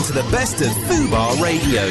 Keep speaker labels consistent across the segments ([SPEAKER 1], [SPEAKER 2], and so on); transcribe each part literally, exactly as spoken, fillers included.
[SPEAKER 1] to the best of Fubar Radio.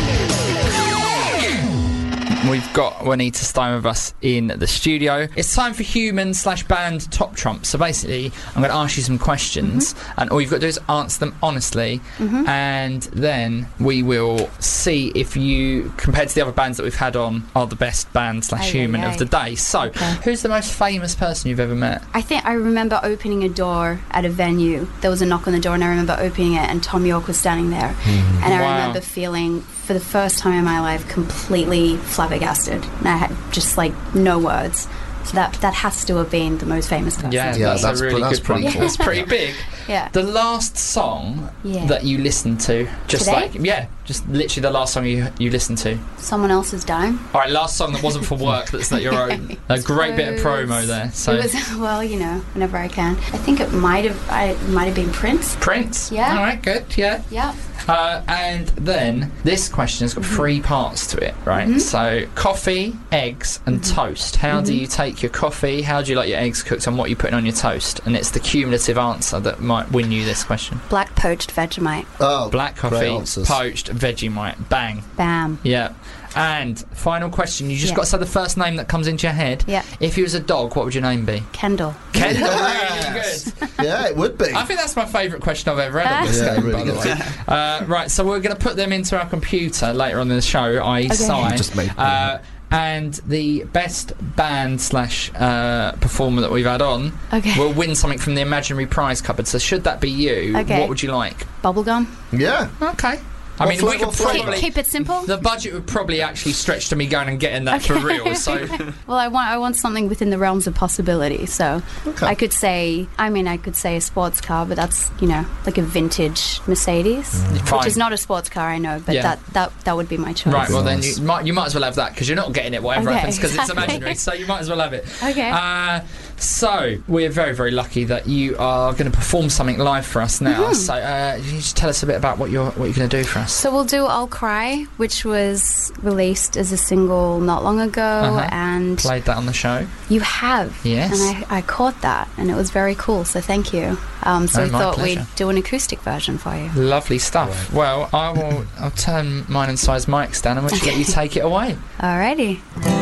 [SPEAKER 2] We've got Juanita Stone with us in the studio. It's time for human slash band top trumps. So basically, I'm going to ask you some questions, mm-hmm. and all you've got to do is answer them honestly, mm-hmm. and then we will see if you, compared to the other bands that we've had on, are the best band slash
[SPEAKER 3] aye,
[SPEAKER 2] human
[SPEAKER 3] aye, aye.
[SPEAKER 2] of the day. So, okay. Who's the most famous person you've ever met?
[SPEAKER 3] I think I remember opening a door at a venue. There was a knock on the door, and I remember opening it, and Tom York was standing there, mm-hmm. and I
[SPEAKER 2] wow.
[SPEAKER 3] remember feeling, for the first time in my life, completely flabbergasted, and I had just like no words. So that that has to have been the most famous person.
[SPEAKER 2] Yeah,
[SPEAKER 4] yeah
[SPEAKER 2] that's,
[SPEAKER 4] that's
[SPEAKER 2] a really
[SPEAKER 4] that's
[SPEAKER 2] good
[SPEAKER 4] pretty
[SPEAKER 2] point.
[SPEAKER 4] cool.
[SPEAKER 2] That's pretty big.
[SPEAKER 3] Yeah.
[SPEAKER 2] The last song
[SPEAKER 3] yeah.
[SPEAKER 2] that you listened to, just
[SPEAKER 3] Today?
[SPEAKER 2] like yeah, just literally the last song you you listened to.
[SPEAKER 3] Someone Else's Dime.
[SPEAKER 2] All right, last song that wasn't for work. That's not your own. A great bit of promo there. So
[SPEAKER 3] it was, well, you know, whenever I can. I think it might have. I might have been Prince.
[SPEAKER 2] Prince.
[SPEAKER 3] Yeah.
[SPEAKER 2] All right. Good. Yeah.
[SPEAKER 3] Yeah.
[SPEAKER 2] Uh, and then this question has got mm-hmm. three parts to it, right? Mm-hmm. So coffee, eggs, and mm-hmm. toast. How mm-hmm. do you take your coffee? How do you like your eggs cooked? And what are you putting on your toast? And it's the cumulative answer that might win you this question.
[SPEAKER 3] Black poached Vegemite.
[SPEAKER 4] Oh,
[SPEAKER 2] black coffee, poached Vegemite. Bang.
[SPEAKER 3] Bam.
[SPEAKER 2] Yeah. And final question, you just
[SPEAKER 3] yeah.
[SPEAKER 2] got to say the first name that comes into your head.
[SPEAKER 3] Yeah.
[SPEAKER 2] If you was a dog, what would your name be?
[SPEAKER 3] Kendall.
[SPEAKER 2] Kendall,
[SPEAKER 4] yes.
[SPEAKER 2] really good.
[SPEAKER 4] Yeah, it would be.
[SPEAKER 2] I think that's my favourite question I've ever had on this
[SPEAKER 4] yeah,
[SPEAKER 2] game,
[SPEAKER 4] really
[SPEAKER 2] by the way. Uh, right, so we're going to put them into our computer later on in the show, that is.
[SPEAKER 3] Okay.
[SPEAKER 2] Sign.
[SPEAKER 4] Just made
[SPEAKER 2] uh, and the best band slash uh, performer that we've had on
[SPEAKER 3] okay.
[SPEAKER 2] will win something from the imaginary prize cupboard. So should that be you,
[SPEAKER 3] okay.
[SPEAKER 2] what would you like?
[SPEAKER 3] Bubblegum.
[SPEAKER 4] Yeah.
[SPEAKER 2] Okay. I
[SPEAKER 4] What
[SPEAKER 2] mean,
[SPEAKER 4] fla-
[SPEAKER 2] we could
[SPEAKER 4] what flavour?
[SPEAKER 2] probably
[SPEAKER 3] Keep it simple.
[SPEAKER 2] The budget would probably actually stretch to me going and getting that
[SPEAKER 3] okay.
[SPEAKER 2] for real. So,
[SPEAKER 3] well, I want I want something within the realms of possibility. So,
[SPEAKER 4] okay.
[SPEAKER 3] I could say, I mean, I could say a sports car, but that's, you know, like a vintage Mercedes,
[SPEAKER 2] mm.
[SPEAKER 3] which is not a sports car, I know, but
[SPEAKER 2] yeah.
[SPEAKER 3] that, that that would be my choice.
[SPEAKER 2] Right. Well,
[SPEAKER 4] nice.
[SPEAKER 2] then you might you might as well have that because you're not getting it whatever
[SPEAKER 3] okay,
[SPEAKER 2] happens because
[SPEAKER 3] exactly.
[SPEAKER 2] it's imaginary. So you might as well have it.
[SPEAKER 3] Okay.
[SPEAKER 2] Uh, so we're very very lucky that you are going to perform something live for us now.
[SPEAKER 3] Mm-hmm.
[SPEAKER 2] So uh, you just tell us a bit about what you're what you're going to do for us.
[SPEAKER 3] So we'll do I'll Cry, which was released as a single not long ago,
[SPEAKER 2] uh-huh.
[SPEAKER 3] and
[SPEAKER 2] played that on the show.
[SPEAKER 3] You have,
[SPEAKER 2] yes,
[SPEAKER 3] and I, I caught that, and it was very cool. So thank you. Um, so
[SPEAKER 2] oh,
[SPEAKER 3] we thought
[SPEAKER 2] pleasure.
[SPEAKER 3] we'd do an acoustic version for you.
[SPEAKER 2] Lovely stuff. Right. Well, I will. I'll turn mine and size mics down, and we'll just let you take it away.
[SPEAKER 3] Alrighty.